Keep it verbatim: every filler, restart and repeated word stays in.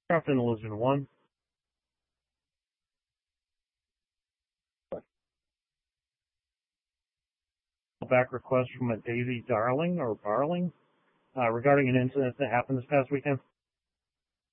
Captain Illusion one. Back request from a Daisy Darling or Barling uh, regarding an incident that happened this past weekend.